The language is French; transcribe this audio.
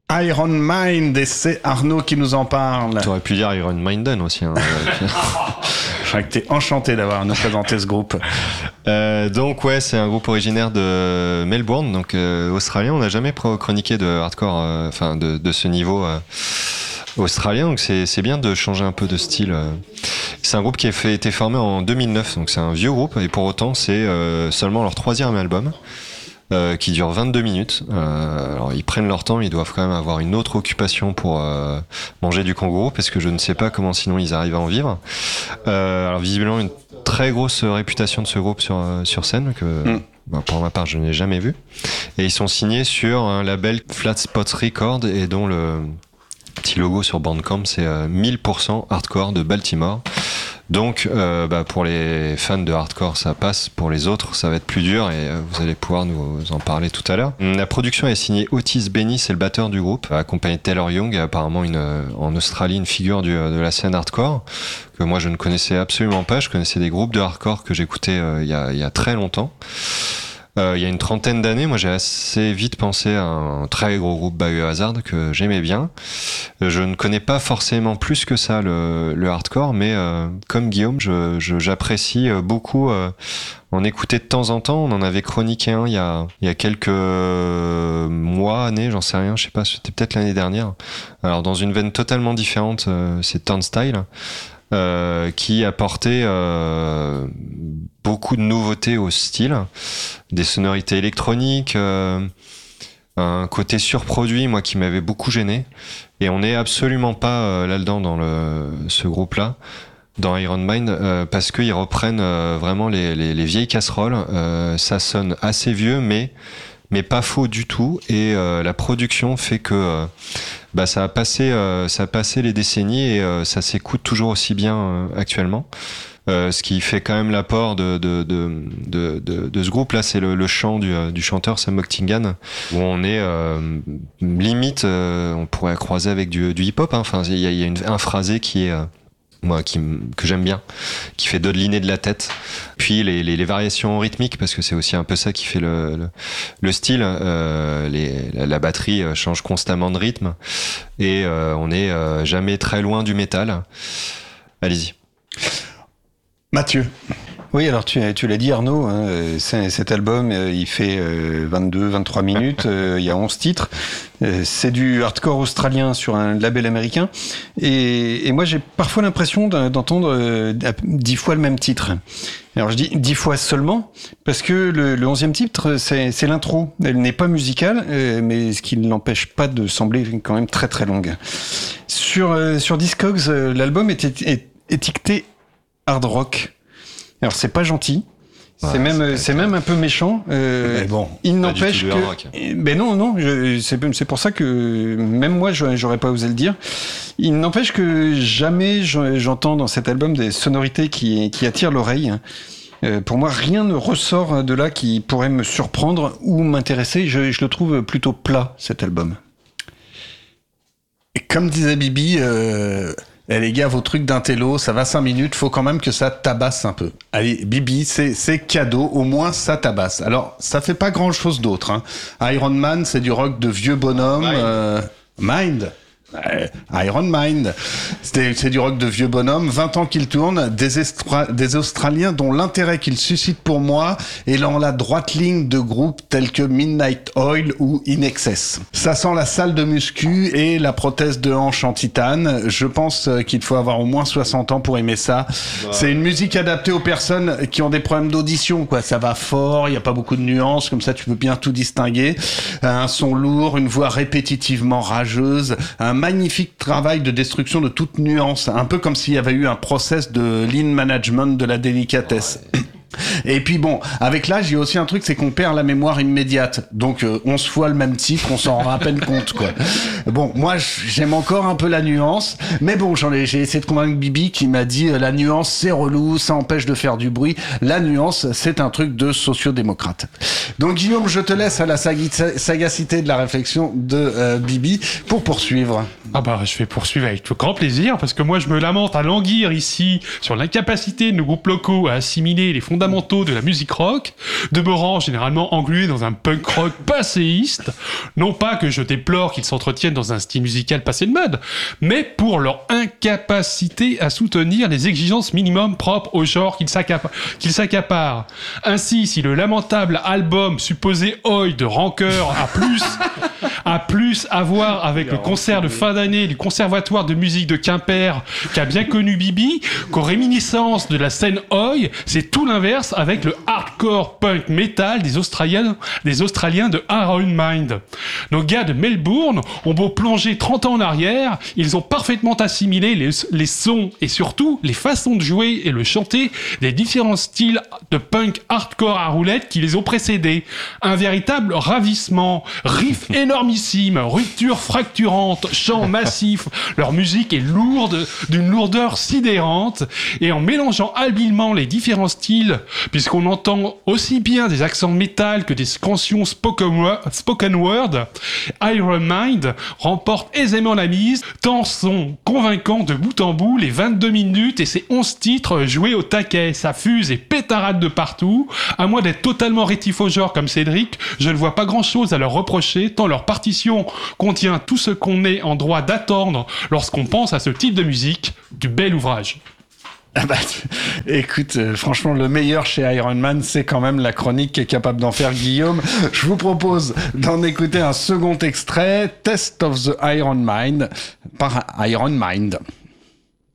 Iron Mind, et c'est Arnaud qui nous en parle. Tu aurais pu dire Iron Maiden aussi. Hein. Je crois que t'es enchanté d'avoir nous présenté ce groupe. Donc ouais, c'est un groupe originaire de Melbourne, donc australien. On n'a jamais chroniqué de hardcore, de ce niveau australien, donc c'est bien de changer un peu de style. C'est un groupe qui a été formé en 2009, donc c'est un vieux groupe, et pour autant c'est seulement leur 3e album. Qui dure 22 minutes. Alors ils prennent leur temps, ils doivent quand même avoir une autre occupation pour manger du kangourou, parce que je ne sais pas comment sinon ils arrivent à en vivre. Alors visiblement une très grosse réputation de ce groupe sur scène que pour ma part je n'ai jamais vu. Et ils sont signés sur un label Flat Spot Records, et dont le petit logo sur Bandcamp c'est 1000% hardcore de Baltimore. Donc pour les fans de hardcore ça passe, pour les autres ça va être plus dur, et vous allez pouvoir nous en parler tout à l'heure. La production est signée Otis Benny, c'est le batteur du groupe, accompagné de Taylor Young, apparemment en Australie une figure de la scène hardcore que moi je ne connaissais absolument pas. Je connaissais des groupes de hardcore que j'écoutais il y a très longtemps. Il y a une 30aine d'années, moi j'ai assez vite pensé à un très gros groupe Biohazard que j'aimais bien. Je ne connais pas forcément plus que ça le hardcore, mais comme Guillaume, j'apprécie beaucoup en écouter de temps en temps. On en avait chroniqué un il y a quelques mois, années, j'en sais rien, je sais pas, c'était peut-être l'année dernière. Alors dans une veine totalement différente, c'est Turnstile. Qui apportait beaucoup de nouveautés au style, des sonorités électroniques, un côté surproduit, moi qui m'avait beaucoup gêné. Et on n'est absolument pas là-dedans dans ce groupe-là, dans Iron Mind, parce qu'ils reprennent vraiment les vieilles casseroles. Ça sonne assez vieux, mais pas faux du tout, et la production fait que ça a passé les décennies, et ça s'écoute toujours aussi bien actuellement. Ce qui fait quand même l'apport de ce groupe là, c'est le chant du chanteur Sam Octingan, où on est limite on pourrait croiser avec du hip-hop, hein. Enfin il y a un phrasé qui est que j'aime bien, qui fait dodeliner de la tête. Puis les variations rythmiques, parce que c'est aussi un peu ça qui fait le style. La batterie change constamment de rythme, et on n'est jamais très loin du métal. Allez-y. Mathieu. Oui, alors tu l'as dit Arnaud, hein, cet album il fait 22-23 minutes, il y a 11 titres, c'est du hardcore australien sur un label américain, et moi j'ai parfois l'impression d'entendre 10 fois le même titre. Alors je dis 10 fois seulement, parce que le 11e titre c'est l'intro, elle n'est pas musicale, mais ce qui ne l'empêche pas de sembler quand même très très longue. Sur Discogs, l'album est étiqueté hard rock. Alors c'est pas gentil, c'est même un peu méchant. Bon, il n'empêche que, non, c'est pour ça que même moi j'aurais pas osé le dire. Il n'empêche que jamais j'entends dans cet album des sonorités qui attirent l'oreille. Pour moi, rien ne ressort de là qui pourrait me surprendre ou m'intéresser. Je le trouve plutôt plat, cet album. Et comme disait Bibi, les gars, vos trucs d'intello, ça va 5 minutes, faut quand même que ça tabasse un peu. Allez, Bibi, c'est cadeau, au moins ça tabasse. Alors, ça fait pas grand chose d'autre, hein. Iron Man, c'est du rock de vieux bonhomme. Mind. Iron Mind, c'est du rock de vieux bonhomme, 20 ans qu'il tourne, des Australiens dont l'intérêt qu'il suscite pour moi est dans la droite ligne de groupes tels que Midnight Oil ou In Excess. Ça sent la salle de muscu et la prothèse de hanche en titane. Je pense qu'il faut avoir au moins 60 ans pour aimer ça. C'est une musique adaptée aux personnes qui ont des problèmes d'audition, quoi. Ça va fort, il y a pas beaucoup de nuances, comme ça tu peux bien tout distinguer. Un son lourd, une voix répétitivement rageuse, un magnifique travail de destruction de toute nuance, un peu comme s'il y avait eu un process de lean management de la délicatesse. Ouais. Et puis bon, avec l'âge, il y a aussi un truc, c'est qu'on perd la mémoire immédiate. Donc 11 fois le même titre, on s'en rend à peine compte, quoi. Bon, moi j'aime encore un peu la nuance, mais bon, j'ai essayé de convaincre Bibi qui m'a dit la nuance c'est relou, ça empêche de faire du bruit. La nuance, c'est un truc de sociodémocrate. Donc Guillaume, je te laisse à la sagacité de la réflexion de Bibi pour poursuivre. Ah bah je vais poursuivre avec grand plaisir, parce que moi je me lamente à languir ici sur l'incapacité de nos groupes locaux à assimiler les fondamentaux fondamentaux de la musique rock, demeurant généralement englués dans un punk rock passéiste. Non pas que je déplore qu'ils s'entretiennent dans un style musical passé de mode, mais pour leur incapacité à soutenir les exigences minimum propres au genre qu'ils s'accaparent. Ainsi, si le lamentable album supposé Oi de Rancœur a plus à voir avec le concert de fin d'année du Conservatoire de musique de Quimper qu'a bien connu Bibi, qu'aux réminiscences de la scène Oi, c'est tout l'inverse avec le hardcore punk metal des Australiens de Iron Mind. Nos gars de Melbourne ont beau plonger 30 ans en arrière, ils ont parfaitement assimilé les sons et surtout les façons de jouer et le chanter des différents styles de punk hardcore à roulette qui les ont précédés. Un véritable ravissement, riff énormissime, rupture fracturante, chant massif. Leur musique est lourde, d'une lourdeur sidérante, et en mélangeant habilement les différents styles, puisqu'on entend aussi bien des accents métal que des cantions spoken word, Iron Mind remporte aisément la mise, tant sont convaincants de bout en bout les 22 minutes et ses 11 titres joués au taquet. Ça fuse et pétarade de partout. À moins d'être totalement rétif au genre comme Cédric, je ne vois pas grand chose à leur reprocher, tant leur partition contient tout ce qu'on est en droit d'attendre lorsqu'on pense à ce type de musique. Du bel ouvrage. Ah bah, écoute, franchement, le meilleur chez Iron Man, c'est quand même la chronique qui est capable d'en faire Guillaume. Je vous propose d'en écouter un second extrait, Test of the Iron Mind, par Iron Mind.